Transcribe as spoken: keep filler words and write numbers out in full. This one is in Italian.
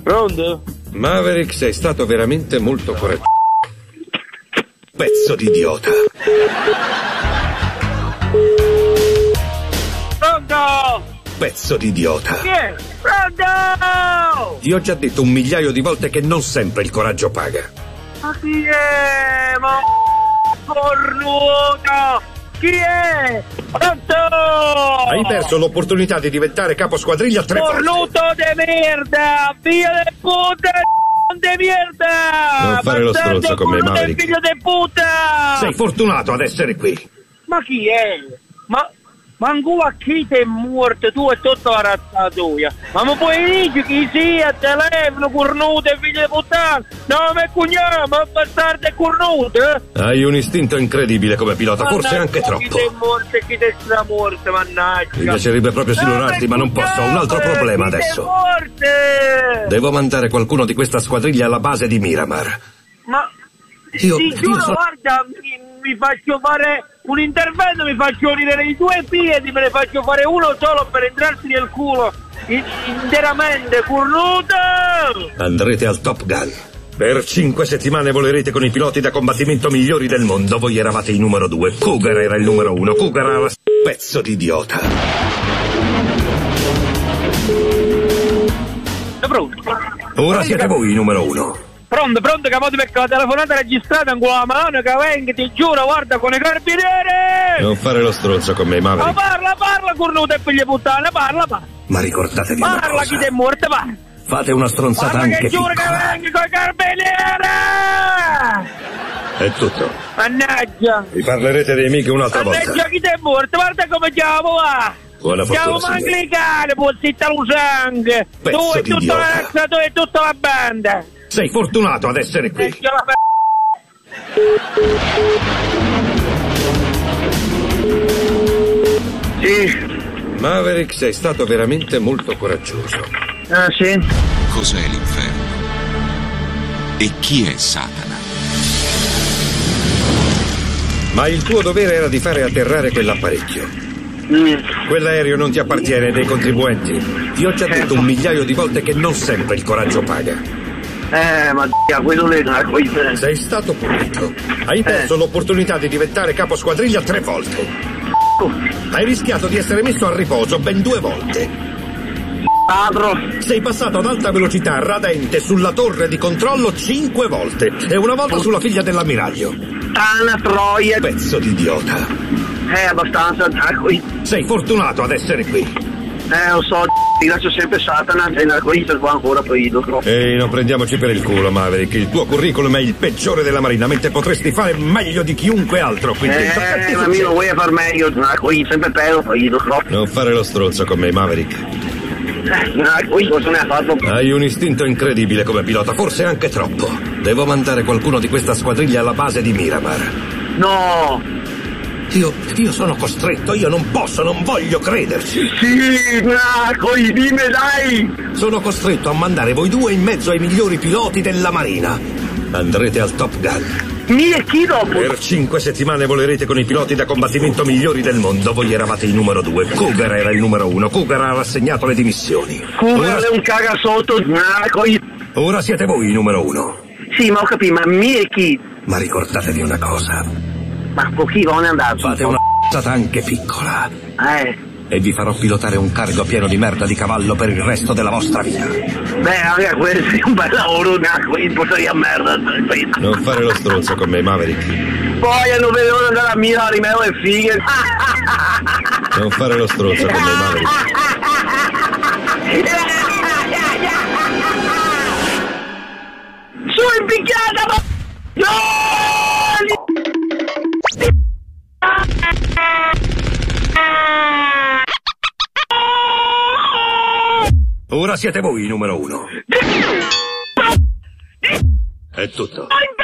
Pronto? Maverick, sei stato veramente molto coraggioso. Pezzo di idiota. Pronto? Pezzo di idiota. Chi è? Pronto? Ti ho già detto un migliaio di volte che non sempre il coraggio paga. Ma chi è? Ma cornuto! Chi è? Pronto? Hai perso l'opportunità di diventare capo squadriglia tre volte. Cornuto de merda! Figlio de puta! De merda! Non fare lo stronzo con me, Maverick. Figlio de puta! Sei fortunato ad essere qui. Ma chi è? Ma... Ma ancora chi ti è morto? Tu e tutta la razzatoia. Ma mi puoi dire chi sia? Telefono, cornuto e figlio di puttana? No, ma è cugnato, ma bastardo è cornuto? Hai un istinto incredibile come pilota, Mannaggia, forse anche troppo. Chi ti è morto e chi ti è stramorto, mannaggia. Mi piacerebbe proprio silurarti, ma non posso, ho un altro problema adesso. Devo mandare qualcuno di questa squadriglia alla base di Miramar. Ma... Io, ti giuro, io so... guarda, mi, mi faccio fare un intervento, mi faccio unire i due piedi, me ne faccio fare uno solo per entrarsi nel culo in, interamente, cornuto! Andrete al Top Gun. Per cinque settimane volerete con i piloti da combattimento migliori del mondo. Voi eravate i numero due, Cougar era il numero uno, Cougar era la... Pezzo di idiota. È pronto? Ora siete voi i numero uno. Pronto, pronto, capote perché la telefonata registrata in quella mano che venga, ti giuro, guarda, con i carabinieri! Non fare lo stronzo con me, Maverick. Ma parla, parla, cornuto e figlia puttana, parla, parla! Ma ricordatevi una cosa. Parla, chi ti è morto, parla! Fate una stronzata parla anche che giuro piccola. che venga con i carabinieri! È tutto. Mannaggia! Vi parlerete dei mica un'altra volta. Mannaggia, chi ti è morto, guarda come chiamo, va! Buona Chiamo fortuna, signore. anglicane, può zittare lo sangue! Pezzo Tu e di tutta la idiota. razza, tu e tutta la banda! Sei fortunato ad essere qui. Vecchio la f***. Sì. Maverick, sei stato veramente molto coraggioso. Ah, sì? Cos'è l'inferno? E chi è Satana? Ma il tuo dovere era di fare atterrare quell'apparecchio. Mm. Quell'aereo non ti appartiene, è dei contribuenti. Ti ho già detto un migliaio di volte che non sempre il coraggio paga. Eh, ma d***a, quello lì non è coglione. Sei stato punito. Hai perso Eh. l'opportunità di diventare capo squadriglia tre volte. Hai rischiato di essere messo a riposo ben due volte. Ladro. Sei passato ad alta velocità radente sulla torre di controllo cinque volte e una volta sulla figlia dell'ammiraglio. Tana troia. Pezzo di idiota. Eh, abbastanza, d***a. Sei fortunato ad essere qui. Eh, lo so, ti lascio sempre Satana e narcoista qua ancora poi dopo. Ehi, non prendiamoci per il culo, Maverick. Il tuo curriculum è il peggiore della Marina, mentre potresti fare meglio di chiunque altro qui dentro. Che ti Eh, ma succede? io non vuoi far meglio, narcoista, sempre pedo poi dopo. Non fare lo stronzo con me, Maverick. Eh, narcoista cosa ne ha fatto? Hai un istinto incredibile come pilota, forse anche troppo. Devo mandare qualcuno di questa squadriglia alla base di Miramar. No! Io, io sono costretto, io non posso, non voglio crederci. Sì, narco, dimmi dai! Sono costretto a mandare voi due in mezzo ai migliori piloti della Marina. Andrete al Top Gun. Mi e chi dopo? Per cinque settimane volerete con i piloti da combattimento migliori del mondo. Voi eravate il numero due, Cougar era il numero uno, Cougar ha rassegnato le dimissioni. Cougar Ora, è un cagasotto, narco. ora siete voi il numero uno. Sì, ma ho capito, ma mi e chi? Ma ricordatevi una cosa. Ma con chi vuole andare? Fate una c***ata anche piccola. Eh. E vi farò pilotare un cargo pieno di merda di cavallo per il resto della vostra vita. Beh, anche questo è un bel lavoro, narco, in porteria a merda. Non fare lo stronzo con me, Maverick. Poi non vedo l'ora della mia, rimero e fighe. Non fare lo stronzo con me, Maverick. Su impicchiata, ma... No! Ora siete voi il numero uno. È tutto.